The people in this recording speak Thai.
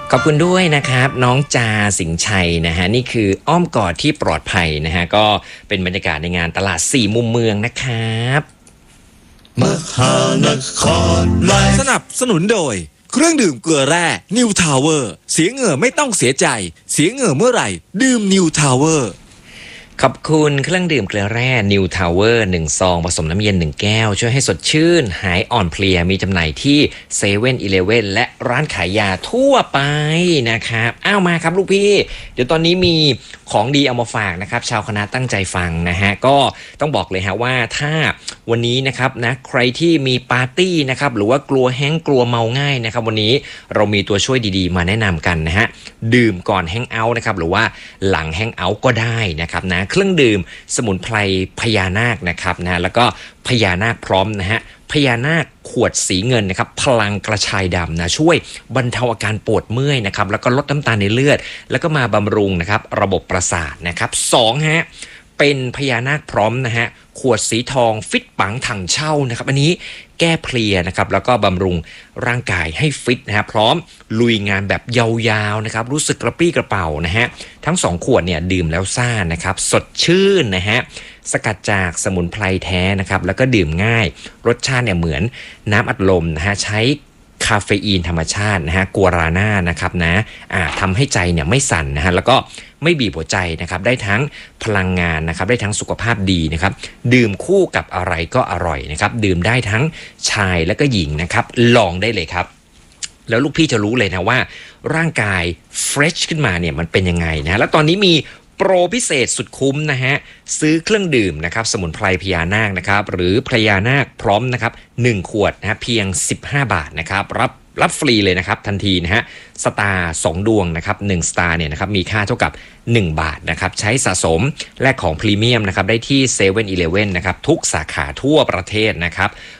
ขอบคุณด้วยนะครับน้องจาสิงห์ชัยนะฮะนี่คืออ้อมกอดที่ปลอดภัยนะฮะก็เป็นบรรยากาศในงานตลาด4มุมเมืองนะครับมหานครไลฟ์สนับสนุนโดยเครื่องดื่มเกลือแร่นิวทาวเวอร์เสียเหงื่อไม่ต้องเสียใจเสียเหงื่อเมื่อไหร่ดื่มนิวทาวเวอร์ขอบคุณเครื่องดื่มเกลือแร่ New Tower 1 ซองผสมน้ำเย็น1แก้วช่วยให้สดชื่นหายอ่อนเพลียมีจำหน่ายที่เซเว่นอีเลฟเว่นและร้านขายยาทั่วไปนะครับมาครับลูกพี่เดี๋ยวตอนนี้มีของดีเอามาฝากนะครับชาวคณะตั้งใจฟังนะฮะก็ต้องบอกเลยฮะว่าถ้าวันนี้นะครับนะใครที่มีปาร์ตี้นะครับหรือว่ากลัวแห้งกลัวเมาง่ายนะครับวันนี้เรามีตัวช่วยดีๆมาแนะนำกันนะฮะดื่มก่อนแฮงเอาท์นะครับหรือว่าหลังแฮงเอาท์ก็ได้นะครับนะเครื่องดื่มสมุนไพรพญานาคนะครับนะแล้วก็พญานาคพร้อมนะฮะพญานาคขวดสีเงินนะครับพลังกระชายดำนะช่วยบรรเทาอาการปวดเมื่อยนะครับแล้วก็ลดน้ำตาลในเลือดแล้วก็มาบำรุงนะครับระบบประสาทนะครับ2ฮะเป็นพญานาคพร้อมนะฮะขวดสีทองฟิตปังถังเช่านะครับอันนี้แก้เพลียนะครับแล้วก็บำรุงร่างกายให้ฟิตนะฮะพร้อมลุยงานแบบยาวๆนะครับรู้สึกกระปรี้กระเป๋านะฮะทั้ง2ขวดเนี่ยดื่มแล้วซ่านะครับสดชื่นนะฮะสกัดจากสมุนไพรแท้นะครับแล้วก็ดื่มง่ายรสชาติเนี่ยเหมือนน้ำอัดลมนะฮะใช้คาเฟอีนธรรมชาตินะฮะกัวราน่านะครับนะทำให้ใจเนี่ยไม่สั่นนะฮะแล้วก็ไม่บีบหัวใจนะครับได้ทั้งพลังงานนะครับได้ทั้งสุขภาพดีนะครับดื่มคู่กับอะไรก็อร่อยนะครับดื่มได้ทั้งชายและก็หญิงนะครับลองได้เลยครับแล้วลูกพี่จะรู้เลยนะว่าร่างกายเฟรชขึ้นมาเนี่ยมันเป็นยังไงนะแล้วตอนนี้มีโปรพิเศษสุดคุ้มนะฮะซื้อเครื่องดื่มนะครับสมุนไพรพญานาคนะครับหรือพญานาคพร้อมนะครับ1ขวดนะเพียง15 บาทนะครับรับฟรีเลยนะครับทันทีนะฮะสตาร์2ดวงนะครับ1สตาร์เนี่ยนะครับมีค่าเท่ากับ1 บาทนะครับใช้สะสมแลกของพรีเมียมนะครับได้ที่7-Eleven นะครับทุกสาขาทั่วประเทศนะครับ